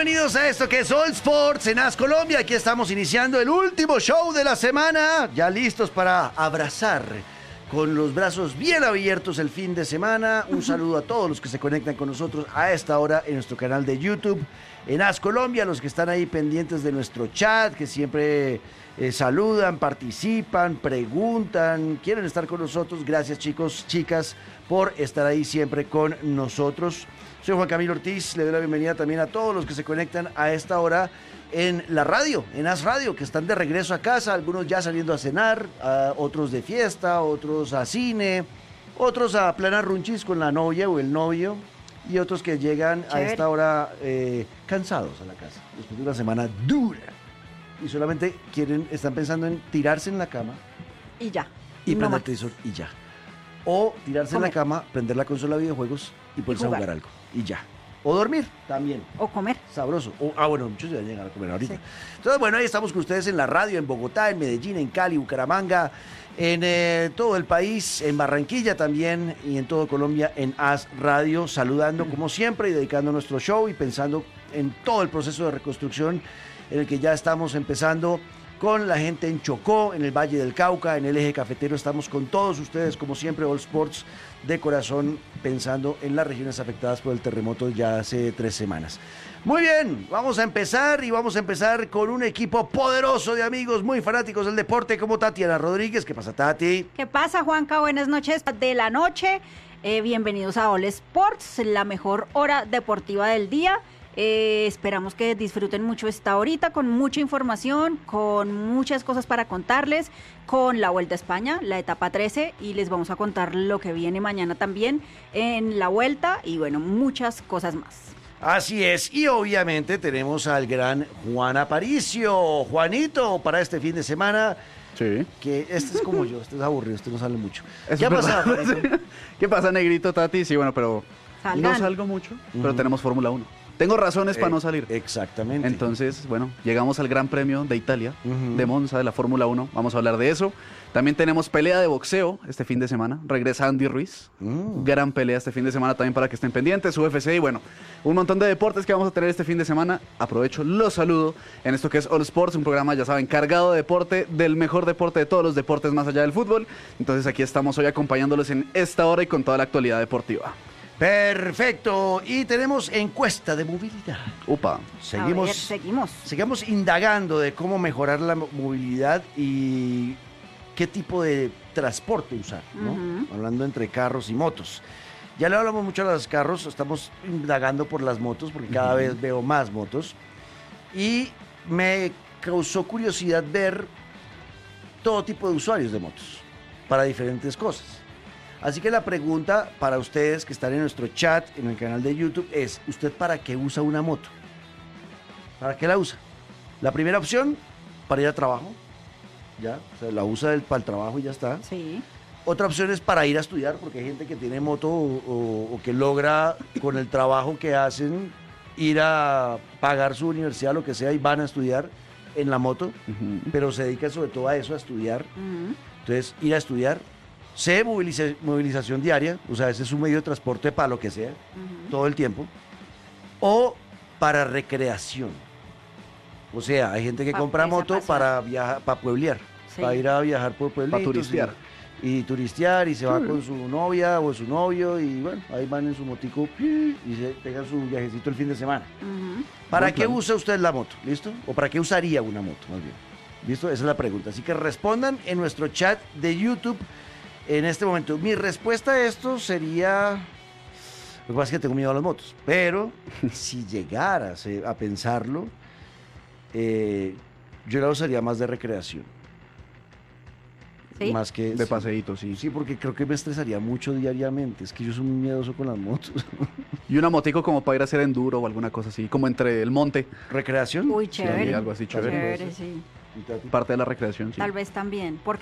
Bienvenidos a esto que es All Sports en AS Colombia. Aquí estamos iniciando el último show de la semana, ya listos para abrazar con los brazos bien abiertos el fin de semana. Un saludo a todos los que se conectan con nosotros a esta hora en nuestro canal de YouTube en AS Colombia, los que están ahí pendientes de nuestro chat, que siempre saludan, participan, preguntan, quieren estar con nosotros. Gracias, chicos, chicas, por estar ahí siempre con nosotros. Soy Juan Camilo Ortiz, le doy la bienvenida también a todos los que se conectan a esta hora en la radio, en AS Radio, que están de regreso a casa, algunos ya saliendo a cenar, otros de fiesta, otros a cine, otros a planar runchis con la novia o el novio, y otros que llegan a esta hora cansados a la casa, después de una semana dura, y solamente están pensando en tirarse en la cama y ya, y prender el televisor y ya. O tirarse en la cama, prender la consola de videojuegos y ponerse a jugar algo. Y ya. O dormir también. O comer. Sabroso. Bueno, muchos ya llegan a comer ahorita. Sí. Entonces, bueno, ahí estamos con ustedes en la radio, en Bogotá, en Medellín, en Cali, Bucaramanga, en todo el país, en Barranquilla también y en todo Colombia en AS Radio, saludando como siempre y dedicando nuestro show y pensando en todo el proceso de reconstrucción en el que ya estamos empezando con la gente en Chocó, en el Valle del Cauca, en el Eje Cafetero. Estamos con todos ustedes, como siempre, All Sports de corazón, pensando en las regiones afectadas por el terremoto ya hace 3 semanas. Muy bien, vamos a empezar con un equipo poderoso de amigos muy fanáticos del deporte como Tatiana Rodríguez. ¿Qué pasa, Tati? ¿Qué pasa, Juanca? Buenas noches de la noche. Bienvenidos a All Sports, la mejor hora deportiva del día. Esperamos que disfruten mucho esta horita con mucha información, con muchas cosas para contarles, con la Vuelta a España, la etapa 13, y les vamos a contar lo que viene mañana también en la Vuelta y bueno, muchas cosas más. Así es, y obviamente tenemos al gran Juan Aparicio. Juanito, para este fin de semana. Sí. Que este es como yo, este es aburrido, este no sale mucho. ¿Qué ha pasado, Juanito? ¿Qué pasa, negrito, Tati? Sí, bueno, pero Salgan. no salgo mucho, pero tenemos Fórmula 1. Tengo razones para no salir. Exactamente. Entonces, bueno, llegamos al Gran Premio de Italia, de Monza, de la Fórmula 1. Vamos a hablar de eso. También tenemos pelea de boxeo este fin de semana. Regresa Andy Ruiz. Gran pelea este fin de semana también para que estén pendientes. UFC y bueno, un montón de deportes que vamos a tener este fin de semana. Aprovecho, los saludo en esto que es All Sports, un programa, ya saben, cargado de deporte, del mejor deporte de todos los deportes más allá del fútbol. Entonces aquí estamos hoy acompañándolos en esta hora y con toda la actualidad deportiva. Perfecto, y tenemos encuesta de movilidad. Upa. Seguimos indagando de cómo mejorar la movilidad y qué tipo de transporte usar, ¿no? Hablando entre carros y motos. Ya le hablamos mucho a los carros, estamos indagando por las motos, porque cada vez veo más motos. Y me causó curiosidad ver todo tipo de usuarios de motos para diferentes cosas. Así que la pregunta para ustedes que están en nuestro chat, en el canal de YouTube, es: ¿usted para qué usa una moto? ¿Para qué la usa? La primera opción, para ir a trabajo. Ya, o sea, la usa para el trabajo y ya está. Sí. Otra opción es para ir a estudiar, porque hay gente que tiene moto o que logra con el trabajo que hacen ir a pagar su universidad, lo que sea, y van a estudiar en la moto, pero se dedican sobre todo a eso, a estudiar. Entonces, ir a estudiar. Movilización diaria, o sea, ese es un medio de transporte para lo que sea, todo el tiempo. O para recreación. O sea, hay gente que compra moto para viajar, para pueblear, para ir a viajar por pueblitos. Para turistear. Y turistear, y se va con su novia o su novio, y bueno, ahí van en su motico y se pegan su viajecito el fin de semana. ¿Para qué usa usted la moto? ¿Listo? ¿O para qué usaría una moto, más bien? ¿Listo? Esa es la pregunta. Así que respondan en nuestro chat de YouTube en este momento. Mi respuesta a esto sería: lo que pasa es que tengo miedo a las motos, pero si llegara a pensarlo, yo la usaría más de recreación. ¿Sí? Más que de paseíto, sí. Sí, porque creo que me estresaría mucho diariamente. Es que yo soy muy miedoso con las motos. Y una motico como para ir a hacer enduro o alguna cosa así, como entre el monte. ¿Recreación? Uy, chévere. Sí, algo así chévere. Sí. Parte de la recreación, sí. Tal vez también. ¿Por